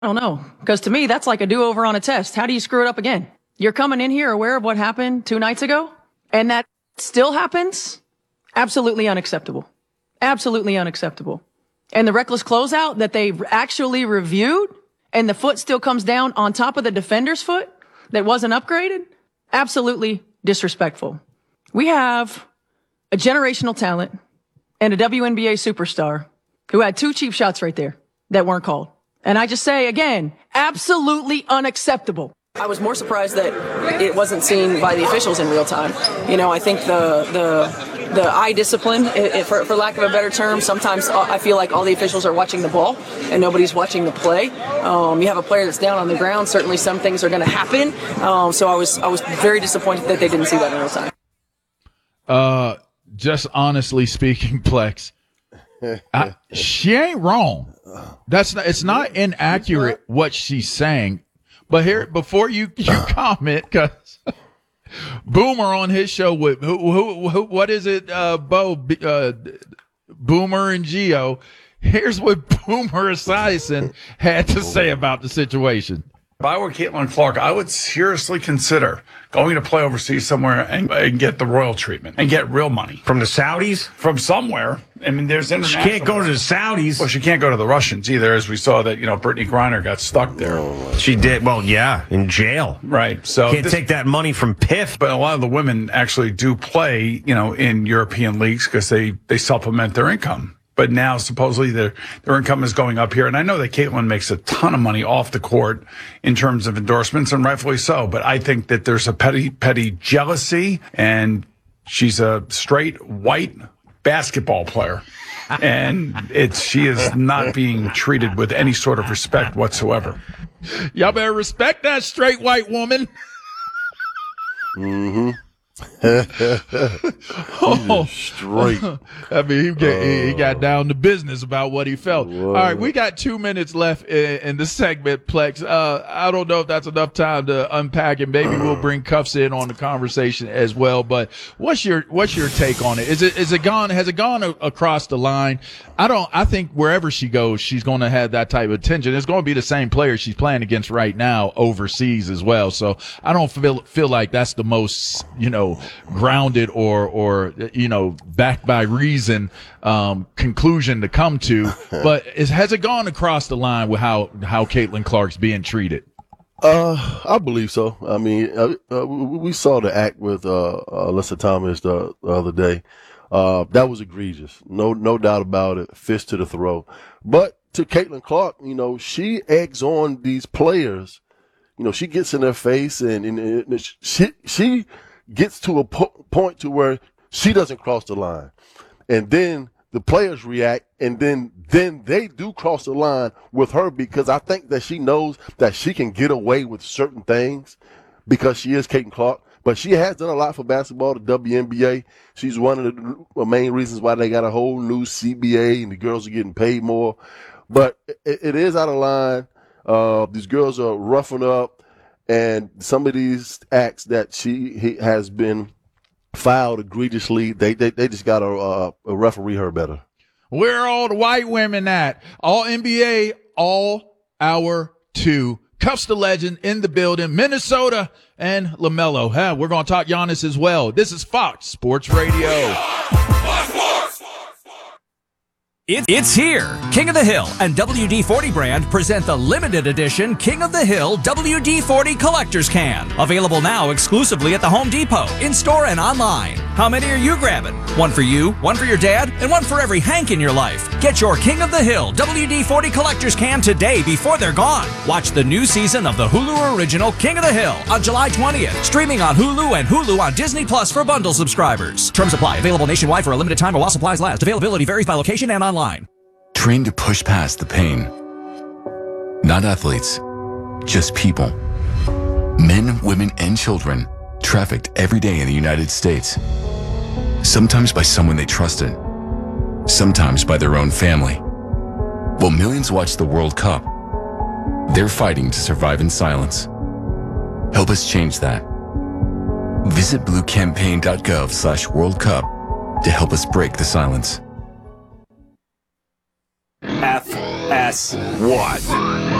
I don't know, because to me, that's like a do-over on a test. How do you screw it up again? You're coming in here aware of what happened 2 nights ago, and that still happens? Absolutely unacceptable. Absolutely unacceptable. And the reckless closeout that they actually reviewed, and the foot still comes down on top of the defender's foot that wasn't upgraded? Absolutely disrespectful. We have a generational talent and a WNBA superstar who had 2 cheap shots right there that weren't called. And I just say, again, absolutely unacceptable. I was more surprised that it wasn't seen by the officials in real time. You know, I think the eye discipline, for lack of a better term, sometimes I feel like all the officials are watching the ball and nobody's watching the play. You have a player that's down on the ground. Certainly some things are going to happen. So I was very disappointed that they didn't see that in real time. Just honestly speaking, Plex, she ain't wrong. It's not inaccurate what she's saying. But here, before you comment, because Boomer on his show with who what is it, Bo, Boomer and Gio. Here's what Boomer Esiason had to say about the situation. If I were Caitlin Clark, I would seriously consider going to play overseas somewhere and get the royal treatment and get real money. From the Saudis? From somewhere. I mean, there's international. She can't go to the Saudis. Well, she can't go to the Russians either, as we saw that, Brittany Griner got stuck there. She did. Well, yeah, in jail. Right. So can't take that money from PIF. But a lot of the women actually do play, in European leagues because they supplement their income. But now supposedly their income is going up here. And I know that Caitlin makes a ton of money off the court in terms of endorsements, and rightfully so. But I think that there's a petty jealousy, and she's a straight white basketball player. And she is not being treated with any sort of respect whatsoever. Y'all better respect that straight white woman. Mm-hmm. Straight. I mean, he got down to business about what he felt. Whoa. All right, we got 2 minutes left in the segment, Plex. I don't know if that's enough time to unpack it. Maybe we'll bring Cuffs in on the conversation as well. But what's your take on it? Has it gone across the line? I think wherever she goes, she's going to have that type of attention. It's going to be the same player she's playing against right now overseas as well. So I don't feel like that's the most, grounded or backed by reason conclusion to come to. But has it gone across the line with how Caitlin Clark's being treated? I believe so. I mean, we saw the act with Alyssa Thomas the other day. That was egregious. No doubt about it. Fist to the throat. But to Caitlin Clark, she eggs on these players. She gets in their face and she gets to a point to where she doesn't cross the line. And then the players react, and then they do cross the line with her, because I think that she knows that she can get away with certain things because she is Caitlin Clark. But she has done a lot for basketball, the WNBA. She's one of the main reasons why they got a whole new CBA and the girls are getting paid more. But it is out of line. These girls are roughing up. And some of these acts that he has been filed egregiously, they just got to referee her better. Where are all the white women at? All NBA, all hour 2. Cuffs the legend in the building, Minnesota and LaMelo. We're going to talk Giannis as well. This is Fox Sports Radio. It's here. King of the Hill and WD-40 brand present the limited edition King of the Hill WD-40 Collector's Can. Available now exclusively at the Home Depot, in-store and online. How many are you grabbing? One for you, one for your dad, and one for every Hank in your life. Get your King of the Hill WD-40 Collector's Can today before they're gone. Watch the new season of the Hulu original King of the Hill on July 20th. Streaming on Hulu and Hulu on Disney Plus for bundle subscribers. Terms apply. Available nationwide for a limited time or while supplies last. Availability varies by location and online. Trained to push past the pain. Not athletes, just people. Men, women, and children trafficked every day in the United States. Sometimes by someone they trusted. Sometimes by their own family. While millions watch the World Cup, they're fighting to survive in silence. Help us change that. Visit bluecampaign.gov/World Cup to help us break the silence. FS1.